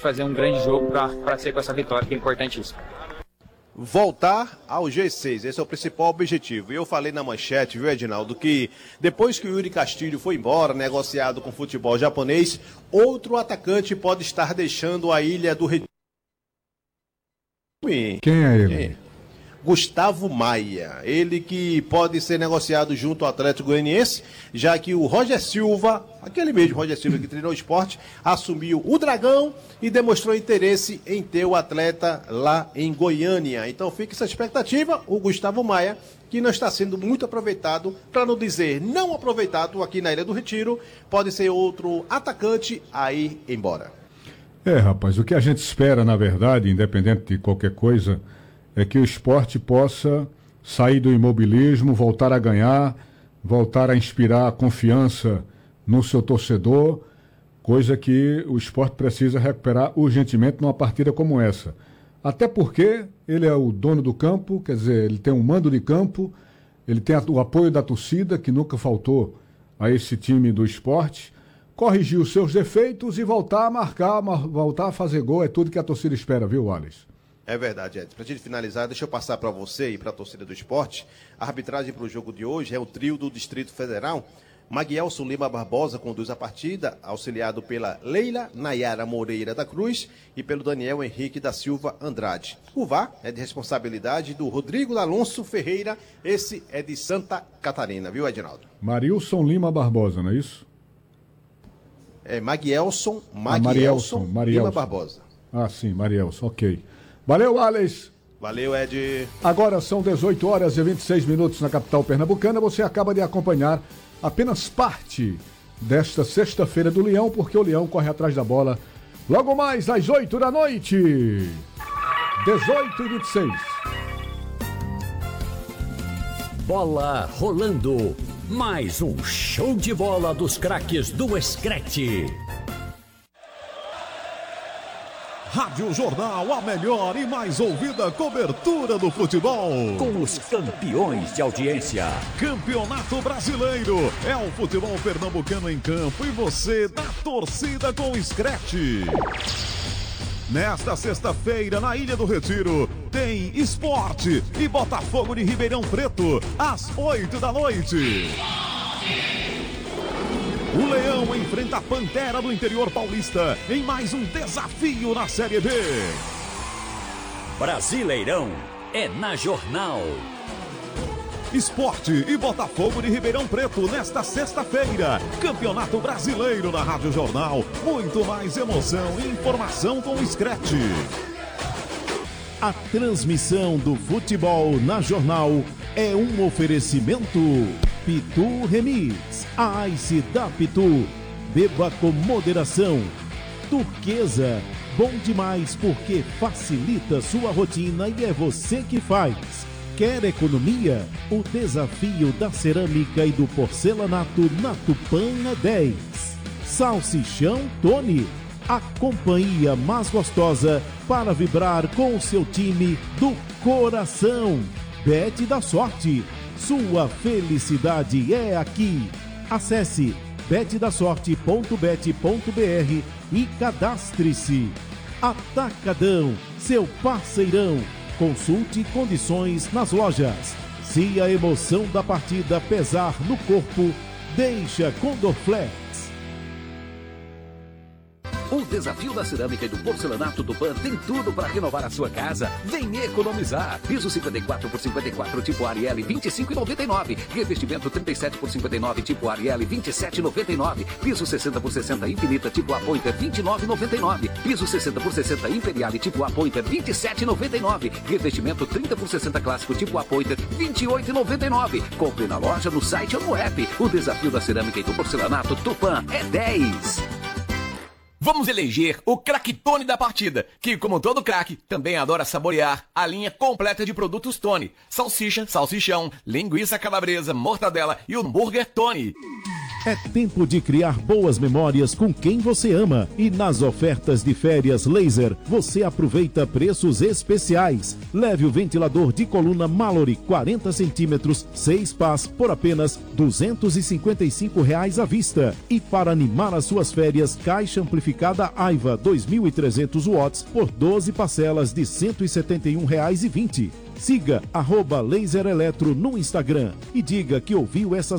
fazer um grande jogo para ser com essa vitória, que é importantíssimo. Voltar ao G6, esse é o principal objetivo. E eu falei na manchete, viu, Edinaldo, que depois que o Yuri Castilho foi embora, negociado com o futebol japonês, outro atacante pode estar deixando a Ilha do Retiro. Quem é ele? Gustavo Maia, ele que pode ser negociado junto ao Atlético Goianiense, já que o Roger Silva, aquele mesmo Roger Silva que treinou o esporte, assumiu o Dragão e demonstrou interesse em ter o atleta lá em Goiânia. Então fica essa expectativa, o Gustavo Maia, que não está sendo muito aproveitado, para não dizer não aproveitado aqui na Ilha do Retiro, pode ser outro atacante a ir embora. Rapaz, o que a gente espera, na verdade, independente de qualquer coisa, é que o esporte possa sair do imobilismo, voltar a ganhar, voltar a inspirar confiança no seu torcedor, coisa que o esporte precisa recuperar urgentemente numa partida como essa. Até porque ele é o dono do campo, quer dizer, ele tem um mando de campo, ele tem o apoio da torcida, que nunca faltou a esse time do esporte, corrigir os seus defeitos e voltar a marcar, voltar a fazer gol, é tudo que a torcida espera, viu, Wallace? É verdade, Edson. Para a gente finalizar, deixa eu passar para você e para a torcida do esporte. A arbitragem para o jogo de hoje é o trio do Distrito Federal. Maguielson Lima Barbosa conduz a partida, auxiliado pela Leila Nayara Moreira da Cruz e pelo Daniel Henrique da Silva Andrade. O VAR é de responsabilidade do Rodrigo Alonso Ferreira, esse é de Santa Catarina, viu, Edinaldo? Marilson Lima Barbosa, não é isso? É Maguielson Lima Barbosa. Ah, sim, Marielson, ok. Valeu, Alex. Valeu, Ed. Agora são 18 horas e 26 minutos na capital pernambucana. Você acaba de acompanhar apenas parte desta sexta-feira do Leão, porque o Leão corre atrás da bola logo mais às 8 da noite. 18h26. Bola rolando. Mais um show de bola dos craques do Screte. Rádio Jornal, a melhor e mais ouvida cobertura do futebol. Com os campeões de audiência. Campeonato Brasileiro. É o futebol pernambucano em campo e você na torcida com o Screte. Nesta sexta-feira, na Ilha do Retiro, tem Esporte e Botafogo de Ribeirão Preto, às 8 da noite. O Leão enfrenta a Pantera do interior paulista em mais um desafio na Série B. Brasileirão é na Jornal. Esporte e Botafogo de Ribeirão Preto nesta sexta-feira. Campeonato Brasileiro na Rádio Jornal. Muito mais emoção e informação com o Screte. A transmissão do futebol na Jornal é um oferecimento Pitu Remix, a Ice da Pitu. Beba com moderação. Turquesa, bom demais porque facilita sua rotina e é você que faz. Quer economia? O desafio da cerâmica e do porcelanato na Tupã é 10. Salsichão Tony, a companhia mais gostosa para vibrar com o seu time do coração. Bet da Sorte, sua felicidade é aqui. Acesse betdasorte.bet.br e cadastre-se. Atacadão, seu parceirão. Consulte condições nas lojas. Se a emoção da partida pesar no corpo, deixa com Dorflex. O desafio da cerâmica e do porcelanato Tupã tem tudo para renovar a sua casa. Vem economizar. Piso 54 por 54 tipo Ariel 25,99. Revestimento 37 por 59 tipo Ariel 27,99. Piso 60 por 60 Infinita tipo Apointer 29,99. Piso 60 por 60 Imperial tipo Apointer 27,99. Revestimento 30 por 60 clássico tipo Apointer 28,99. Compre na loja, no site ou no app. O desafio da cerâmica e do porcelanato Tupã é 10. Vamos eleger o craque-tone da partida, que, como todo craque, também adora saborear a linha completa de produtos Tony. Salsicha, salsichão, linguiça calabresa, mortadela e hambúrguer Tony. É tempo de criar boas memórias com quem você ama. E nas ofertas de férias Laser, você aproveita preços especiais. Leve o ventilador de coluna Mallory 40 centímetros, 6 pás, por apenas R$ 255 à vista. E para animar as suas férias, caixa amplificada certificada Aiva 2.300 watts por 12 parcelas de R$ 171,20. Siga @lasereletro no Instagram e diga que ouviu essas